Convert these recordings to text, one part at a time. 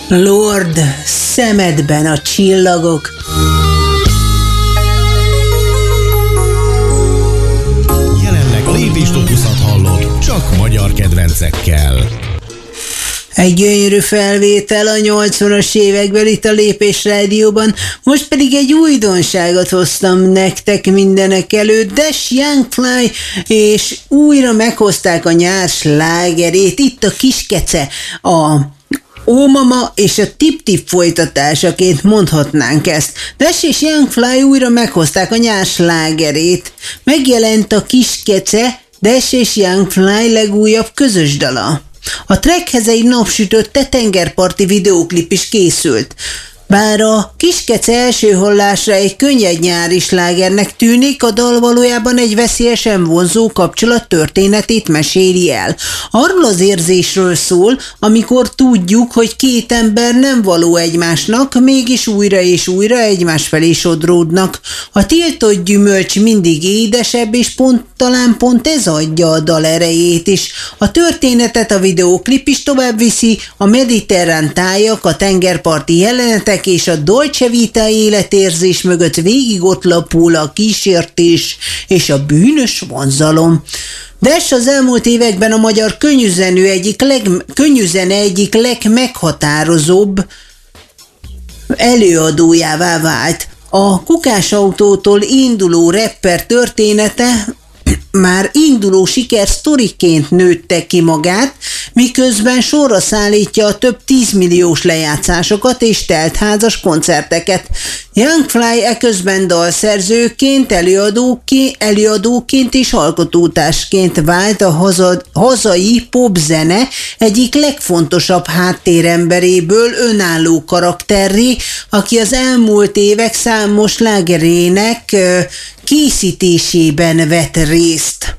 Lord, szemedben a csillagok. Jelenleg a lépésstopuszat hallod, csak magyar kedvencekkel. Egy gyönyörű felvétel a 80-as évekből itt a Lépés Rádióban, most pedig egy újdonságot hoztam nektek mindenek előtt. Dash Young Fly, és újra meghozták a nyár slágerét, itt a Kiskece, a Ó Mama és a Tip-Tip folytatásaként mondhatnánk ezt. Dash és Young Fly újra meghozták a nyár slágerét. Megjelent a Kiskece, Dash és Young Fly legújabb közös dala. A trackhez egy napsütötte tengerparti videóklip is készült. Bár a Kiskece első hallásra egy könnyed nyári slágernek tűnik, a dal valójában egy veszélyesen vonzó kapcsolat történetét meséli el. Arról az érzésről szól, amikor tudjuk, hogy két ember nem való egymásnak, mégis újra és újra egymás felé sodródnak. A tiltott gyümölcs mindig édesebb, és talán pont ez adja a dal erejét is. A történetet a videóklip is tovább viszi, a mediterrán tájak, a tengerparti jelenetek és a Dolce Vita életérzés mögött végig ott lapul a kísértés és a bűnös vonzalom. Dash az elmúlt években a magyar könnyűzene egyik legmeghatározóbb előadójává vált. A Kukásautótól induló rapper története már induló sikersztoriként nőtte ki magát, miközben sorra szállítja a több 10 milliós lejátszásokat és teltházas koncerteket. Young Fly eközben dalszerzőként, előadóként és alkotótársként vált a hazai popzene egyik legfontosabb háttéremberéből önálló karakterré, aki az elmúlt évek számos slágerének készítésében vett részt.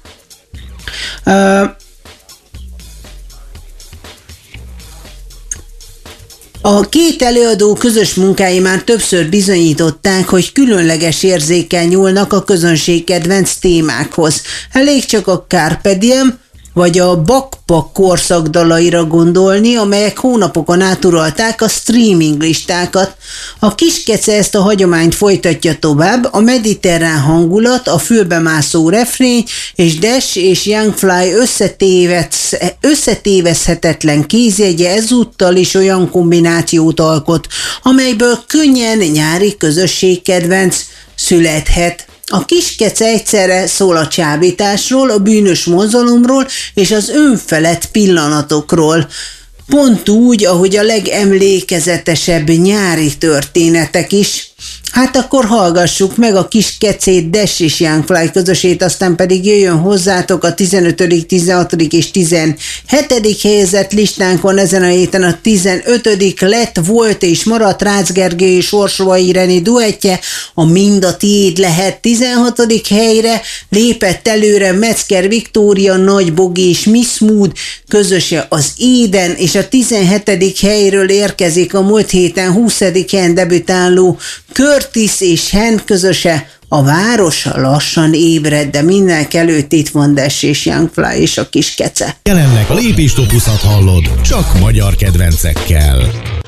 A két előadó közös munkái már többször bizonyították, hogy különleges érzékkel nyúlnak a közönség kedvenc témákhoz. Elég csak a Carpe Diem vagy a Bakpak korszak dalaira gondolni, amelyek hónapokon át uralták a streaming listákat. A Kiskece ezt a hagyományt folytatja tovább, a mediterrán hangulat, a fülbemászó refrén és Dash és Young Fly összetévezhetetlen kézjegye ezúttal is olyan kombinációt alkot, amelyből könnyen nyári közösségkedvenc születhet. A Kiskece egyszerre szól a csábításról, a bűnös mozgalomról és az önfelett pillanatokról. Pont úgy, ahogy a legemlékezetesebb nyári történetek is. Hát akkor hallgassuk meg a Kiskecét, Dash és Young Fly közösét, aztán pedig jöjjön hozzátok a 15., 16. és 17. helyezett listánkon ezen a héten a 15. lett, volt és maradt Rácz Gergely és Orsovai Irene duettje, a Mind a tiéd lehet 16. helyre, lépett előre Metzger Viktória, Nagy Bogi és Miss Mood közöse az Éden, és a 17. helyről érkezik a múlt héten 20. helyen debütáló Curtis és Hen közöse, a város lassan ébred, de mindenek előtt itt van Dash és Young Fly és a Kiskece. Jelenleg a lépésstopuszat hallod, csak magyar kedvencekkel.